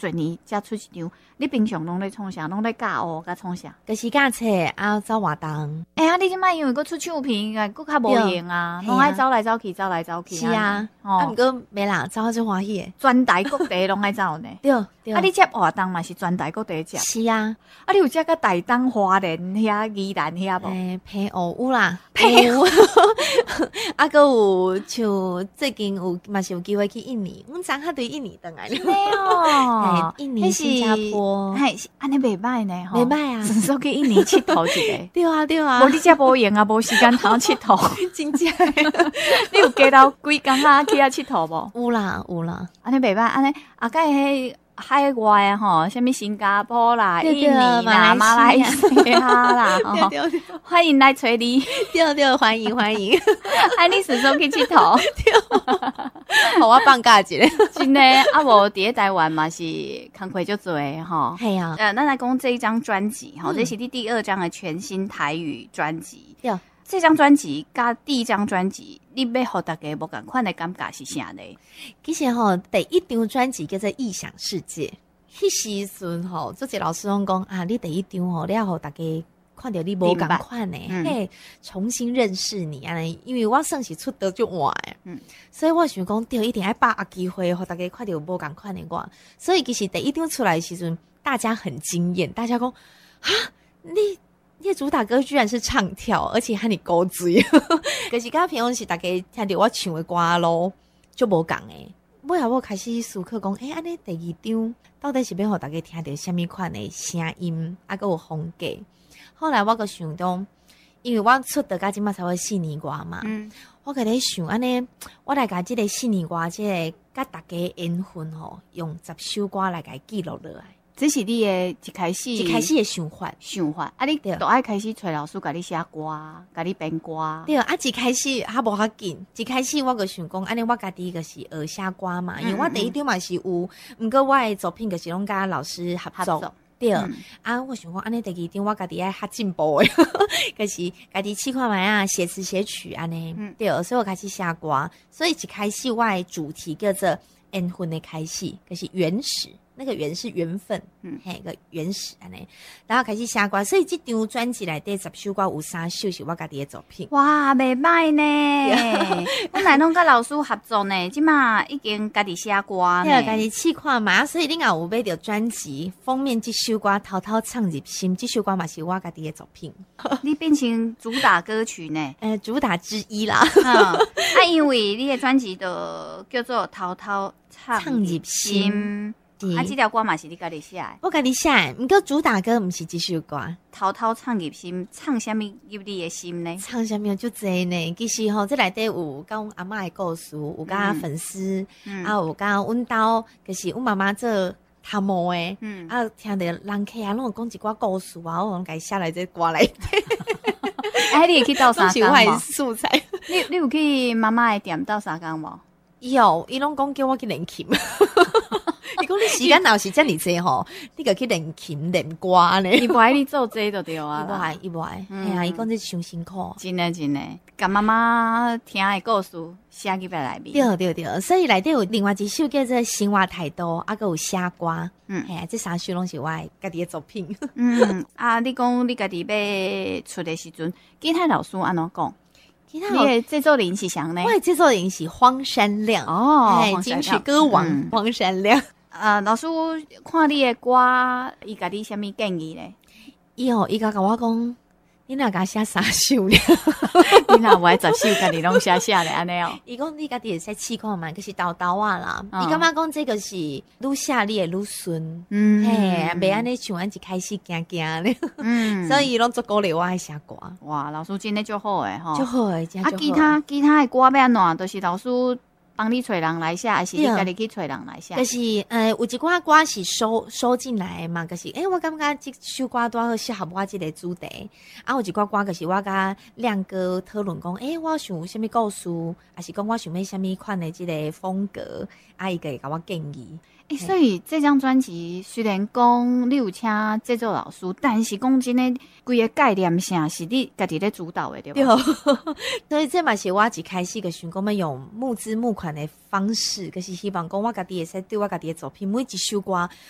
侪年才出一张。你平常拢咧创啥？拢咧教学甲创啥？ 就是教册啊，走活动。 你即摆因为佫出唱片，佫较无闲啊，拢爱走来走去，走来走去。 是啊，毋过没啦，走啊最欢喜的。 全台各地拢爱走呢。 对对。 你接活动嘛是全台各地接。 是啊。 你有接个台东、花莲遐、宜兰遐无？ 澎湖有啦，澎湖。啊，佫有像最近有嘛是有机会去印尼，阮昨下对印尼倒来了。 没有， 印尼、新加坡， 安尼袂歹呢， 袂歹啊， 至少去印尼佚佗一个。 对啊对啊， 无你遮无闲啊，无时间通佚佗， 真正。 你有加到几工啊去遐佚佗无？ 有啦有啦， 安尼袂歹，安尼甲迄海外啊吼，什么新加坡啦、印尼啦、马来西亚啦，欢迎来找你， 对，欢迎。 你时常去佚佗， 互我放假一个。 真诶，啊无伫咧台湾嘛是工课足多吼。 系啊， 咱来讲这一张专辑吼，这是你第2张的全新台语专辑。 对， 这张专辑甲第1张专辑，你要互大家无共款的感觉是啥呢？ 其实吼，第1张专辑叫做《异想世界》，迄时阵吼，做一老师拢讲啊，你第1张吼，你要互大家看到你无共款的，重新认识你安尼，因为我算是出道就晚的，所以我想讲，对，一定要把握机会，互大家看到无共款的我。所以其实第1张出来的时阵，大家很惊艳，大家讲啊，你的主打歌居然是唱跳，而且和你勾嘴，可是刚平常是大家听到我唱的歌咯，就无共诶。尾后我开始思考讲，安尼第2张到底是要互大家听到什么款的声音，还有风格？后来我个想到，因为我出道到今嘛才会4年歌嘛，我个咧想安尼，我来甲这个4年歌，这个甲大家缘分吼，用10首歌来甲记录落来。 这是你的一开始的想法， 你都爱开始找老师甲你写歌，甲你编歌。 对啊，一开始还无遐紧，一开始我就想讲，安尼我家己个是学写歌嘛，因为我第1张嘛是有，毋过我的作品就是拢甲老师合作。对，我想讲安尼第2张我家己爱较进步诶，就是家己试看觅啊，写词写曲安尼。对，所以我开始写歌，所以一开始我的主题叫做缘分的开始，就是原始。那个缘是缘分，个原始安尼，然后开始写歌，所以这张专辑内底10首歌有3首是我家己的作品。 哇，袂歹呢！咱来拢甲老师合作呢，即马已经家己写歌呢， 家己试看嘛，所以你若有买到专辑封面这首歌，偷偷唱入心，这首歌嘛是我家己的作品。 你变成主打歌曲呢？ 主打之一啦。 因为你的专辑的叫做偷偷唱入心。这条歌嘛是你家己写的， 我家己写的，不过主打歌不是这首歌。 偷偷唱入心，唱什么入你的心呢？ 唱什么就多呢？其实吼，这内底有甲阮阿嬷的故事，有甲粉丝，有甲阮兜，就是阮妈妈做头毛的，听到人客啊，拢讲一寡故事啊，我拢家写来这歌内底。 你会去斗相共无？ 素材。 你有去妈妈的店斗相共无？ 有，伊拢讲叫我去练琴。你讲你时间若是遮尔济吼，你个去练琴练歌呢？ 伊不爱你做这就对啊， 伊不爱，哎呀，伊讲这伤辛苦， 真的，甲妈妈听的故事写起来面。 对，所以内底有另外一首叫做《生活态度》，还有写歌，哎呀，这3首拢是我家己的作品。 你讲你家己要出的时阵，其他老师安怎讲？你的制作人是谁呢？ 我的制作人是荒山亮金曲歌王荒山亮。 老师看你的歌，伊甲你什么建议呢？ 伊甲我讲，你若甲写3首咧， 你若有爱10首，家己拢写咧安尼哦。 伊讲你家己会使试看嘛，就是豆豆啊啦。伊感觉讲这个是愈写你会愈顺，袂安尼像咱一开始惊咧。所以伊拢足鼓励我爱写歌。 哇，老师真的足好诶吼， 足好诶，真其他的歌要安怎？就是老师帮你找人来写，还是你家己去找人来写？ 就是有一寡歌是收进来嘛，就是我感觉这首歌拄好适合我这个主题。有一寡歌就是我甲亮哥讨论讲，我想有啥物故事，还是讲我想要啥物款的这个风格，伊个会甲我建议。 所以这张专辑虽然讲你有请制作老师，但是讲真的，规个概念上是你家己咧主导的，对吧？ 所以这嘛是我一开始个想讲要用募资募款的方式，就是希望讲我家己会使对我家己的作品每一首歌，